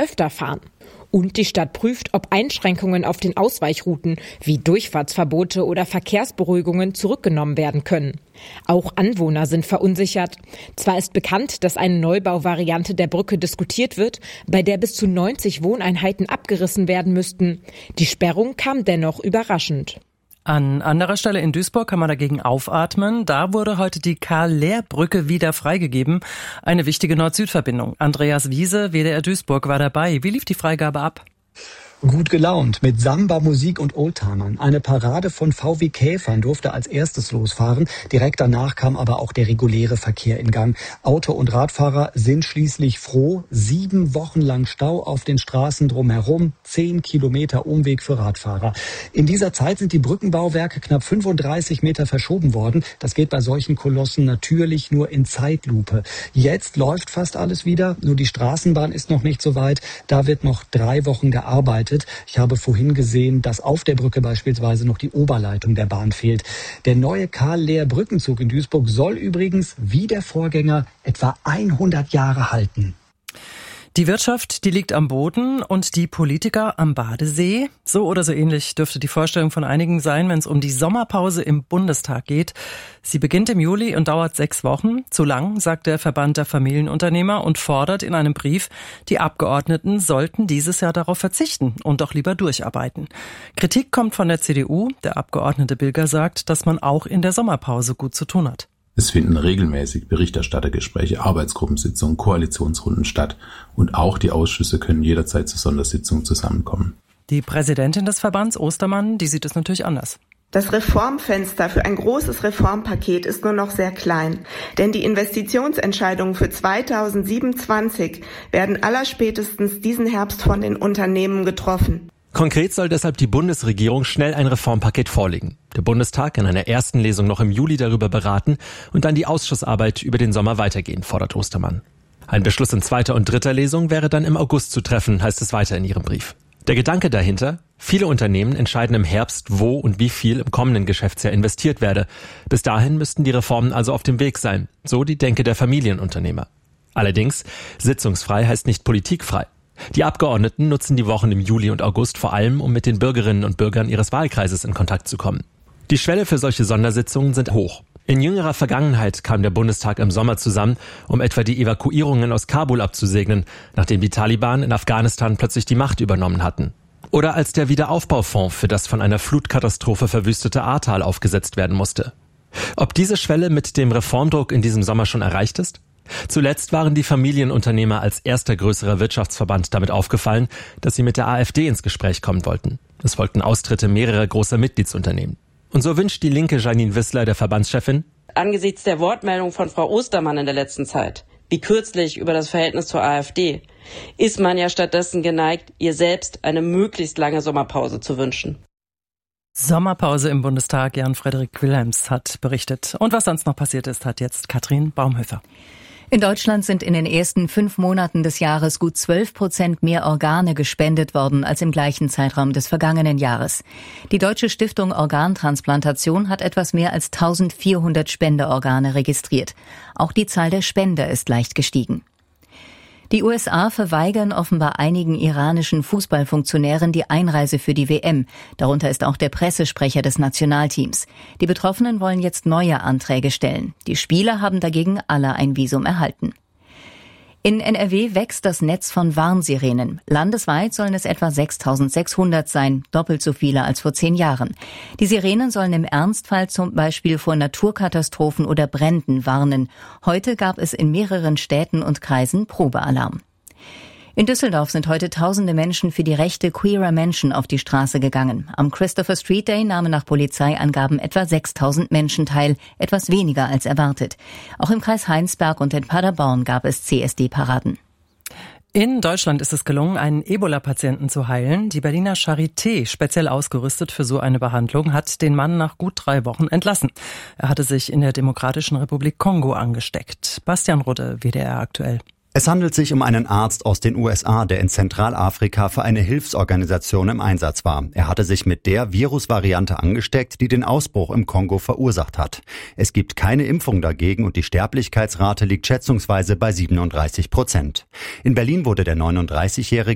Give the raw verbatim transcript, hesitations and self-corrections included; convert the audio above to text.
öfter fahren. Und die Stadt prüft, ob Einschränkungen auf den Ausweichrouten wie Durchfahrtsverbote oder Verkehrsberuhigungen zurückgenommen werden können. Auch Anwohner sind verunsichert. Zwar ist bekannt, dass eine Neubauvariante der Brücke diskutiert wird, bei der bis zu neunzig Wohneinheiten abgerissen werden müssten. Die Sperrung kam dennoch überraschend. An anderer Stelle in Duisburg kann man dagegen aufatmen. Da wurde heute die Karl-Lehr-Brücke wieder freigegeben. Eine wichtige Nord-Süd-Verbindung. Andreas Wiese, W D R Duisburg, war dabei. Wie lief die Freigabe ab? Gut gelaunt, mit Samba, Musik und Oldtimern. Eine Parade von V W Käfern durfte als erstes losfahren. Direkt danach kam aber auch der reguläre Verkehr in Gang. Auto- und Radfahrer sind schließlich froh. Sieben Wochen lang Stau auf den Straßen drumherum. Zehn Kilometer Umweg für Radfahrer. In dieser Zeit sind die Brückenbauwerke knapp fünfunddreißig Meter verschoben worden. Das geht bei solchen Kolossen natürlich nur in Zeitlupe. Jetzt läuft fast alles wieder. Nur die Straßenbahn ist noch nicht so weit. Da wird noch drei Wochen gearbeitet. Ich habe vorhin gesehen, dass auf der Brücke beispielsweise noch die Oberleitung der Bahn fehlt. Der neue Karl-Lehr-Brückenzug in Duisburg soll übrigens, wie der Vorgänger, etwa hundert Jahre halten. Die Wirtschaft, die liegt am Boden und die Politiker am Badesee. So oder so ähnlich dürfte die Vorstellung von einigen sein, wenn es um die Sommerpause im Bundestag geht. Sie beginnt im Juli und dauert sechs Wochen. Zu lang, sagt der Verband der Familienunternehmer und fordert in einem Brief, die Abgeordneten sollten dieses Jahr darauf verzichten und doch lieber durcharbeiten. Kritik kommt von der C D U. Der Abgeordnete Bilger sagt, dass man auch in der Sommerpause gut zu tun hat. Es finden regelmäßig Berichterstattergespräche, Arbeitsgruppensitzungen, Koalitionsrunden statt und auch die Ausschüsse können jederzeit zu Sondersitzungen zusammenkommen. Die Präsidentin des Verbands, Ostermann, die sieht es natürlich anders. Das Reformfenster für ein großes Reformpaket ist nur noch sehr klein, denn die Investitionsentscheidungen für zweitausendsiebenundzwanzig werden allerspätestens diesen Herbst von den Unternehmen getroffen. Konkret soll deshalb die Bundesregierung schnell ein Reformpaket vorlegen. Der Bundestag in einer ersten Lesung noch im Juli darüber beraten und dann die Ausschussarbeit über den Sommer weitergehen, fordert Ostermann. Ein Beschluss in zweiter und dritter Lesung wäre dann im August zu treffen, heißt es weiter in ihrem Brief. Der Gedanke dahinter: Viele Unternehmen entscheiden im Herbst, wo und wie viel im kommenden Geschäftsjahr investiert werde. Bis dahin müssten die Reformen also auf dem Weg sein, so die Denke der Familienunternehmer. Allerdings, sitzungsfrei heißt nicht politikfrei. Die Abgeordneten nutzen die Wochen im Juli und August vor allem, um mit den Bürgerinnen und Bürgern ihres Wahlkreises in Kontakt zu kommen. Die Schwelle für solche Sondersitzungen sind hoch. In jüngerer Vergangenheit kam der Bundestag im Sommer zusammen, um etwa die Evakuierungen aus Kabul abzusegnen, nachdem die Taliban in Afghanistan plötzlich die Macht übernommen hatten. Oder als der Wiederaufbaufonds für das von einer Flutkatastrophe verwüstete Ahrtal aufgesetzt werden musste. Ob diese Schwelle mit dem Reformdruck in diesem Sommer schon erreicht ist? Zuletzt waren die Familienunternehmer als erster größerer Wirtschaftsverband damit aufgefallen, dass sie mit der AfD ins Gespräch kommen wollten. Es folgten Austritte mehrerer großer Mitgliedsunternehmen. Und so wünscht die linke Janine Wissler, der Verbandschefin: Angesichts der Wortmeldung von Frau Ostermann in der letzten Zeit, wie kürzlich über das Verhältnis zur AfD, ist man ja stattdessen geneigt, ihr selbst eine möglichst lange Sommerpause zu wünschen. Sommerpause im Bundestag, Jan-Frederik Wilhelms hat berichtet. Und was sonst noch passiert ist, hat jetzt Katrin Baumhöfer. In Deutschland sind in den ersten fünf Monaten des Jahres gut zwölf Prozent mehr Organe gespendet worden als im gleichen Zeitraum des vergangenen Jahres. Die Deutsche Stiftung Organtransplantation hat etwas mehr als eintausendvierhundert Spenderorgane registriert. Auch die Zahl der Spender ist leicht gestiegen. Die U S A verweigern offenbar einigen iranischen Fußballfunktionären die Einreise für die W M. Darunter ist auch der Pressesprecher des Nationalteams. Die Betroffenen wollen jetzt neue Anträge stellen. Die Spieler haben dagegen alle ein Visum erhalten. In N R W wächst das Netz von Warnsirenen. Landesweit sollen es etwa sechstausendsechshundert sein, doppelt so viele als vor zehn Jahren. Die Sirenen sollen im Ernstfall zum Beispiel vor Naturkatastrophen oder Bränden warnen. Heute gab es in mehreren Städten und Kreisen Probealarm. In Düsseldorf sind heute tausende Menschen für die Rechte queerer Menschen auf die Straße gegangen. Am Christopher Street Day nahmen nach Polizeiangaben etwa sechstausend Menschen teil, etwas weniger als erwartet. Auch im Kreis Heinsberg und in Paderborn gab es C S D-Paraden. In Deutschland ist es gelungen, einen Ebola-Patienten zu heilen. Die Berliner Charité, speziell ausgerüstet für so eine Behandlung, hat den Mann nach gut drei Wochen entlassen. Er hatte sich in der Demokratischen Republik Kongo angesteckt. Bastian Rudde, W D R aktuell. Es handelt sich um einen Arzt aus den U S A, der in Zentralafrika für eine Hilfsorganisation im Einsatz war. Er hatte sich mit der Virusvariante angesteckt, die den Ausbruch im Kongo verursacht hat. Es gibt keine Impfung dagegen und die Sterblichkeitsrate liegt schätzungsweise bei siebenunddreißig Prozent. In Berlin wurde der neununddreißigjährige